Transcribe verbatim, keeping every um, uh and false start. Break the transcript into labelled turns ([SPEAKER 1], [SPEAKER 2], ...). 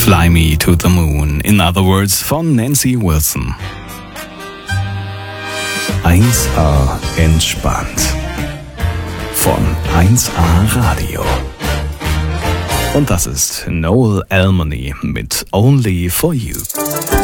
[SPEAKER 1] Fly Me to the Moon, in other words, von Nancy Wilson. eins A entspannt. Von eins A Radio. Und das ist Noel Almany mit Only for You.